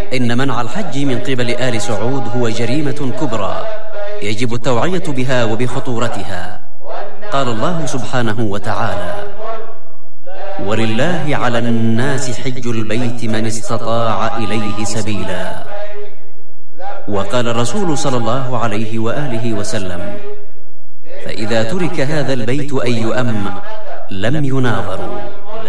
إن منع الحج من قبل آل سعود هو جريمة كبرى يجب التوعية بها وبخطورتها. قال الله سبحانه وتعالى: ولله على الناس حج البيت من استطاع إليه سبيلا. وقال الرسول صلى الله عليه وآله وسلم: فإذا ترك هذا البيت أن يؤم لم يناظروا.